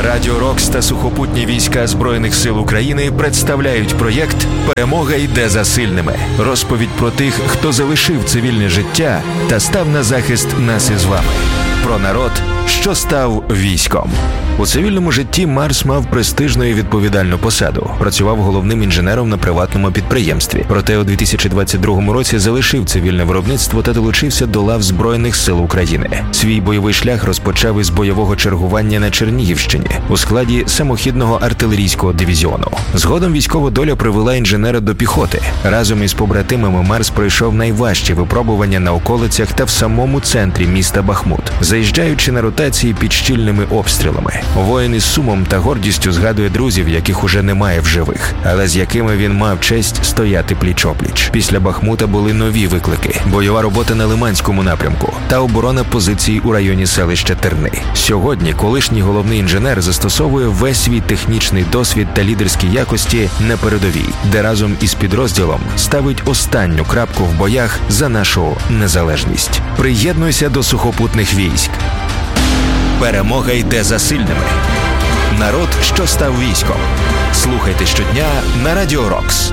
Радіо Рокс та сухопутні війська Збройних сил України представляють проєкт «Перемога йде за сильними». Розповідь про тих, хто залишив цивільне життя та став на захист нас із вами. Про народ, що став військом. У цивільному житті Марс мав престижну і відповідальну посаду. Працював головним інженером на приватному підприємстві. Проте у 2022 році залишив цивільне виробництво та долучився до лав Збройних сил України. Свій бойовий шлях розпочав із бойового чергування на Чернігівщині у складі самохідного артилерійського дивізіону. Згодом військова доля привела інженера до піхоти. Разом із побратимами Марс пройшов найважчі випробування на околицях та в самому центрі міста Бахмут, заїжджаючи на ротації під щільними обстрілами. Воїн із сумом та гордістю згадує друзів, яких уже немає в живих, але з якими він мав честь стояти пліч-опліч. Після Бахмута були нові виклики: бойова робота на Лиманському напрямку та оборона позицій у районі селища Терни. Сьогодні колишній головний інженер застосовує весь свій технічний досвід та лідерські якості на передовій, де разом із підрозділом ставить останню крапку в боях за нашу незалежність. Приєднуйся до сухопутних військ. Перемога йде за сильними. Народ, що став військом. Слухайте щодня на Радіо Рокс.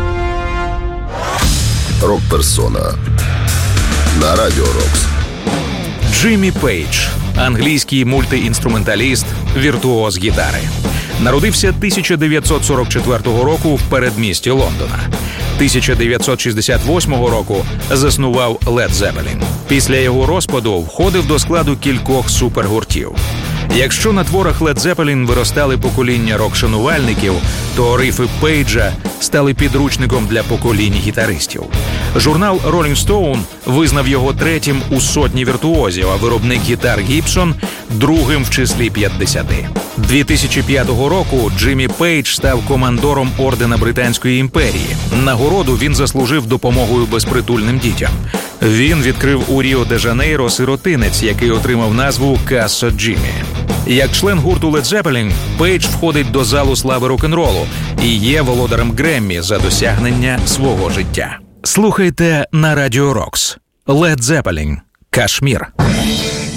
Рок-персона на Радіо Рокс. Джиммі Пейдж – англійський мультиінструменталіст, віртуоз гітари. Народився 1944 року в передмісті Лондона. 1968 року заснував Led Zeppelin. Після його розпаду входив до складу кількох супергуртів. Якщо на творах Led Zeppelin виростали покоління рок-шанувальників, то рифи Пейджа стали підручником для поколінь гітаристів. Журнал Rolling Stone визнав його третім у сотні віртуозів, а виробник гітар Gibson – другим в числі 50. 2005 року Джиммі Пейдж став командором ордена Британської імперії. Нагороду він заслужив допомогою безпритульним дітям. Він відкрив у Ріо-де-Жанейро сиротинець, який отримав назву Кассо Джиммі. Як член гурту Led Zeppelin, Пейдж входить до залу слави рок-н-ролу і є володарем Греммі за досягнення свого життя. Слухайте на Радіо Рокс. Led Zeppelin. Кашмір.